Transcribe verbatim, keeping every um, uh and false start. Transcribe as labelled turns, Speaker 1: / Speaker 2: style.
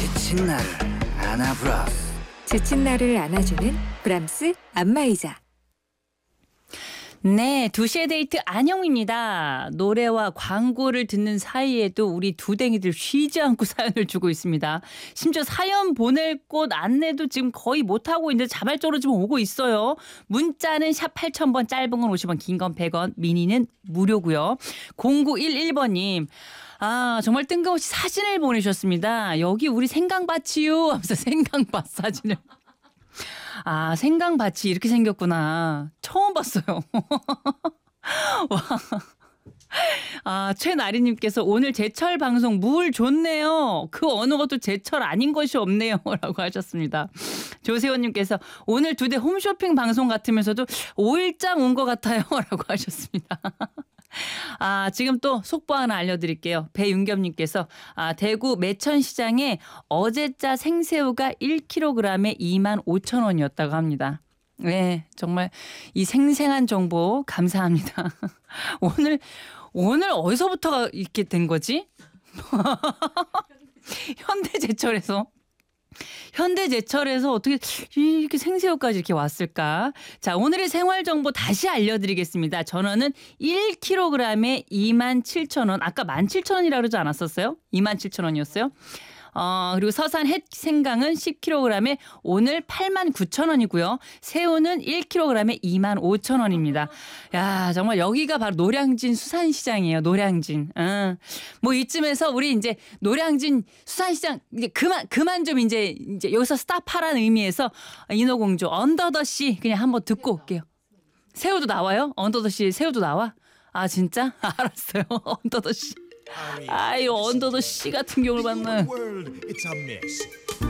Speaker 1: 지친 나를 안아브라스.
Speaker 2: 지친 나를 안아주는 브람스 안마의자.
Speaker 3: 네, 두 시의 데이트 안영입니다. 노래와 광고를 듣는 사이에도 우리 두댕이들 쉬지 않고 사연을 주고 있습니다. 심지어 사연 보낼 곳 안내도 지금 거의 못하고 있는데 자발적으로 지금 오고 있어요. 문자는 샵 팔천 번, 짧은 건 오십 원, 긴 건 백 원, 미니는 무료고요. 공구일일 번님. 아, 정말 뜬금없이 사진을 보내셨습니다. 여기 우리 생강밭이요 하면서 생강밭 사진을. 아, 생강밭이 이렇게 생겼구나. 처음 봤어요. 와. 아, 최나리님께서 오늘 제철 방송 물 좋네요. 그 어느 것도 제철 아닌 것이 없네요. 라고 하셨습니다. 조세호님께서 오늘 두 대 홈쇼핑 방송 같으면서도 오일장 온 것 같아요. 라고 하셨습니다. 아, 지금 또 속보 하나 알려드릴게요. 배윤겸님께서 아, 대구 매천시장에 어제자 생새우가 일 킬로그램에 이만 오천 원이었다고 합니다. 네, 정말 이 생생한 정보 감사합니다. 오늘 오늘 어디서부터가 이렇게 된 거지? 현대제철에서. 현대제철에서 어떻게 이렇게 생새우까지 이렇게 왔을까? 자, 오늘의 생활정보 다시 알려드리겠습니다. 전원은 일 킬로그램에 이만 칠천 원. 아까 만 칠천 원이라고 그러지 않았었어요? 이만 칠천 원이었어요? 어, 그리고 서산 햇생강은 십 킬로그램에 오늘 팔만 구천 원이고요. 새우는 일 킬로그램에 이만 오천 원입니다. 야, 정말 여기가 바로 노량진 수산시장이에요. 노량진. 어. 뭐 이쯤에서 우리 이제 노량진 수산시장 이제 그만 그만 좀 이제 이제 여기서 스탑하라는 의미에서 인어공주 언더 더 씨 그냥 한번 듣고 올게요. 새우도 나와요? 언더 더 씨 새우도 나와? 아, 진짜? 알았어요. 언더 더 씨. 아유, 언더 더 씨 같은 경우를 봤네.
Speaker 4: World, it's a mess.